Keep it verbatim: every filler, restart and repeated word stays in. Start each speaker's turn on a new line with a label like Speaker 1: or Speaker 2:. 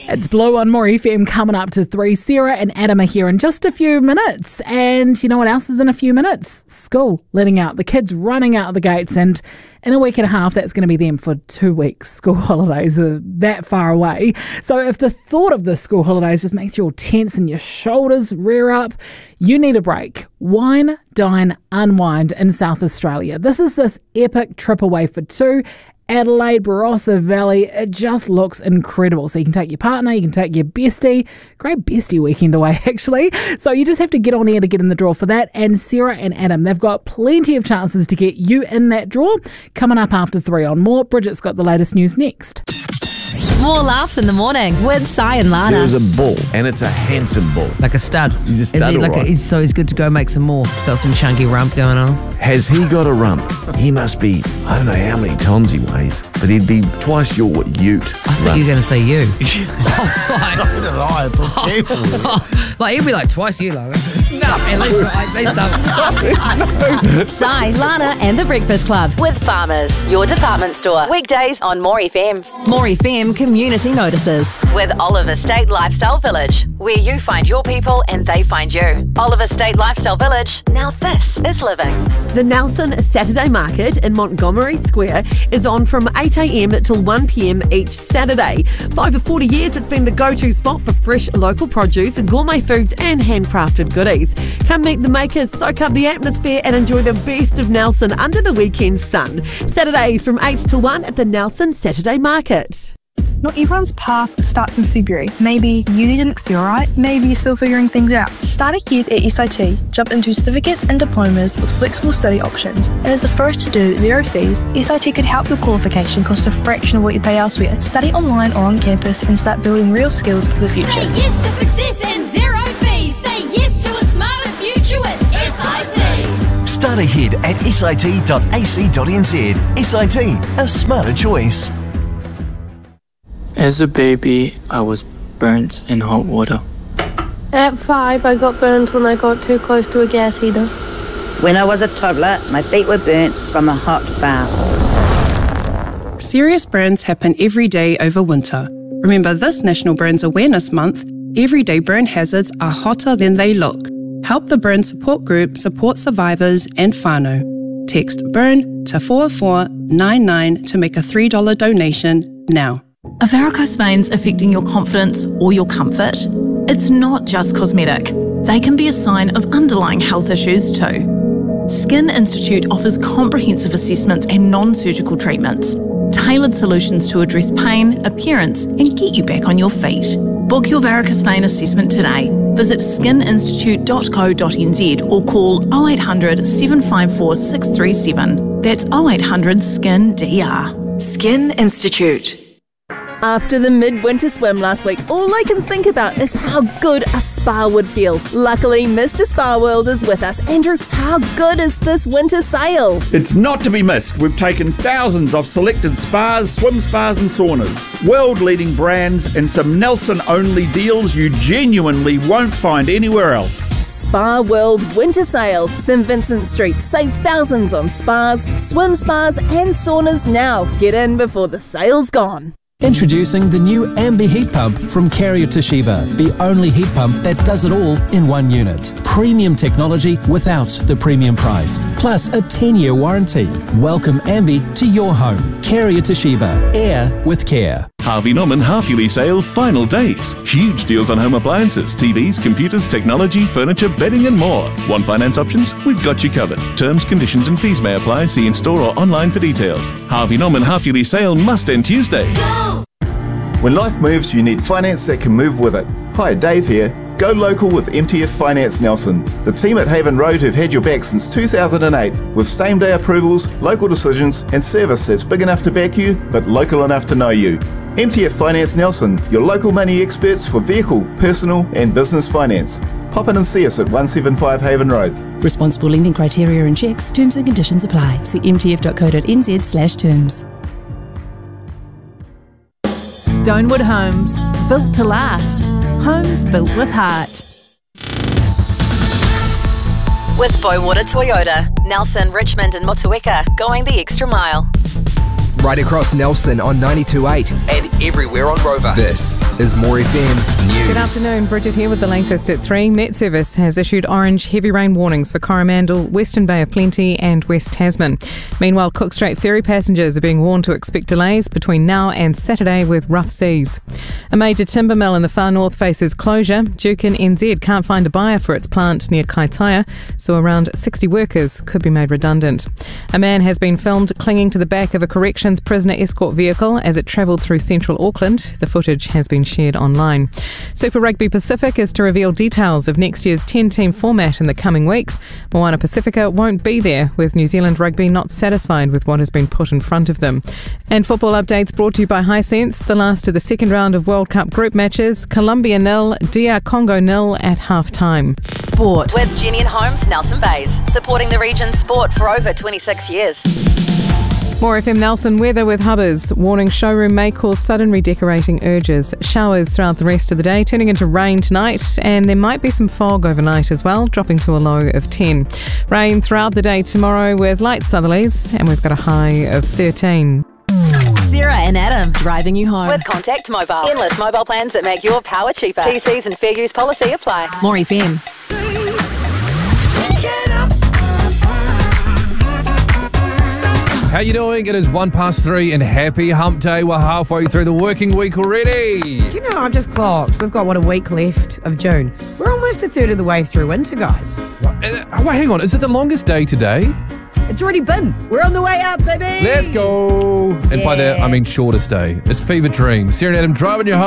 Speaker 1: It's Blue on More F M coming up to three. Sarah and Adam are here in just a few minutes. And you know what else is in a few minutes? School letting out. The kids running out of the gates. And in a week and a half, that's going to be them for two weeks. School holidays are that far away. So if the thought of the school holidays just makes you all tense and your shoulders rear up, you need a break. Wine, Dine, Unwind in South Australia. This is this epic trip away for two. Adelaide, Barossa Valley, it just looks incredible. So you can take your partner, you can take your bestie. Great bestie weekend away, actually. So you just have to get on air to get in the draw for that. And Sarah and Adam, they've got plenty of chances to get you in that draw. Coming up after three on More. Bridget's got the latest news next.
Speaker 2: More laughs in the morning with Sai and Lana.
Speaker 3: There's a bull, and it's a handsome bull.
Speaker 4: Like a stud.
Speaker 3: He's a stud,
Speaker 4: Is he like
Speaker 3: all right.
Speaker 4: a, he's, so he's good to go make some more. Got some chunky rump going on.
Speaker 3: Has he got a rump? He must be, I don't know how many tons he weighs, but he'd be twice your ute.
Speaker 4: I thought you were going to say you. Oh,
Speaker 5: So did I. I thought, careful with it.
Speaker 4: Like, he'd be like twice you, Lana. No, at least, at least don't.
Speaker 2: Sai, Lana and the Breakfast Club with Farmers, your department store. Weekdays on More F M. More F M Community Notices with Oliver State Lifestyle Village, where you find your people and they find you. Oliver State Lifestyle Village. Now this is living.
Speaker 6: The Nelson Saturday Market in Montgomery Square is on from eight a.m. till one p.m. each Saturday. For over forty years, it's been the go-to spot for fresh local produce, gourmet foods and handcrafted goodies. Come meet the makers, soak up the atmosphere and enjoy the best of Nelson under the weekend sun. Saturdays from eight to one at the Nelson Saturday Market.
Speaker 7: Not everyone's path starts in February. Maybe uni didn't feel right, maybe you're still figuring things out. Start ahead at S I T. Jump into certificates and diplomas with flexible study options. And as the first to do zero fees, S I T could help your qualification cost a fraction of what you pay elsewhere. Study online or on campus and start building real skills for the future.
Speaker 8: Say yes to success and zero fees. Say yes to a smarter future with S I T.
Speaker 9: Start ahead at S I T dot A C dot N Z. S I T, a smarter choice.
Speaker 10: As a baby, I was burnt in hot water.
Speaker 11: At five, I got burned when I got too close to a gas heater.
Speaker 12: When I was a toddler, my feet were burnt from a hot bath.
Speaker 13: Serious burns happen every day over winter. Remember this National Burns Awareness Month, everyday burn hazards are hotter than they look. Help the Burn Support Group support survivors and whānau. Text BURN to four four nine nine to make a three dollars donation now.
Speaker 14: Are varicose veins affecting your confidence or your comfort? It's not just cosmetic. They can be a sign of underlying health issues too. Skin Institute offers comprehensive assessments and non-surgical treatments, tailored solutions to address pain, appearance, and get you back on your feet. Book your varicose vein assessment today. Visit skin institute dot co dot n z or call oh eight hundred, seven five four, six three seven. That's oh eight hundred, S K I N D R.
Speaker 2: Skin Institute.
Speaker 15: After the midwinter swim last week, all I can think about is how good a spa would feel. Luckily, Mister Spa World is with us. Andrew, how good is this winter sail?
Speaker 16: It's not to be missed. We've taken thousands of selected spas, swim spas and saunas, world-leading brands and some Nelson-only deals you genuinely won't find anywhere else.
Speaker 15: Spa World Winter Sale, St Vincent Street. Save thousands on spas, swim spas and saunas now. Get in before the sale's gone.
Speaker 17: Introducing the new Ambi heat pump from Carrier Toshiba, the only heat pump that does it all in one unit. Premium technology without the premium price, plus a ten-year warranty. Welcome Ambi to your home. Carrier Toshiba, air with care.
Speaker 18: Harvey Norman half-yearly sale final days. Huge deals on home appliances, T Vs, computers, technology, furniture, bedding and more. Want finance options? We've got you covered. Terms, conditions and fees may apply. See in store or online for details. Harvey Norman half-yearly sale must end Tuesday.
Speaker 19: When life moves, you need finance that can move with it. Hi, Dave here. Go local with M T F Finance Nelson. The team at Haven Road have had your back since two thousand eight with same-day approvals, local decisions and service that's big enough to back you but local enough to know you. M T F Finance Nelson, your local money experts for vehicle, personal and business finance. Pop in and see us at one seventy-five Haven Road.
Speaker 20: Responsible lending criteria and checks, terms and conditions apply. See m t f dot co dot n z slash terms.
Speaker 21: Stonewood Homes, built to last. Homes built with heart.
Speaker 2: With Boywater Toyota, Nelson, Richmond and Motueka, going the extra mile.
Speaker 1: right across Nelson on ninety-two point eight and everywhere on Rover. This is More F M News.
Speaker 22: Good afternoon, Bridget here with the latest at three. Met Service has issued orange heavy rain warnings for Coromandel, Western Bay of Plenty and West Tasman. Meanwhile, Cook Strait ferry passengers are being warned to expect delays between now and Saturday with rough seas. A major timber mill in the far north faces closure. Jukin N Z can't find a buyer for its plant near Kaitaia, so around sixty workers could be made redundant. A man has been filmed clinging to the back of a corrections prisoner escort vehicle as it travelled through central Auckland. The footage has been shared online. Super Rugby Pacific is to reveal details of next year's ten-team format in the coming weeks. Moana Pacifica won't be there, with New Zealand Rugby not satisfied with what has been put in front of them. And football updates brought to you by Hisense. The last of the second round of World Cup group matches. Colombia nil, D R Congo nil at half-time.
Speaker 2: Sport with Jenny and Holmes, Nelson Bays, supporting the region's sport for over twenty-six years.
Speaker 22: More F M Nelson weather with Hubbers. Warning showroom may cause sudden redecorating urges. Showers throughout the rest of the day, turning into rain tonight, and there might be some fog overnight as well, dropping to a low of ten. Rain throughout the day tomorrow with light southerlies, and we've got a high of thirteen.
Speaker 2: Sarah and Adam driving you home with Contact Mobile. Endless mobile plans that make your power cheaper. T Cs and fair use policy apply. More F M.
Speaker 23: How you doing? It is one past three and happy hump day. We're halfway through the working week already.
Speaker 4: Do you know, I've just clocked. We've got, what, a week left of June. We're almost a third of the way through winter, guys.
Speaker 23: Uh, oh, wait, hang on. Is it the longest day today?
Speaker 4: It's already been. We're on the way up, baby.
Speaker 23: Let's go. And by that, I mean shortest day. It's Fever Dream. Sarah and Adam driving you home.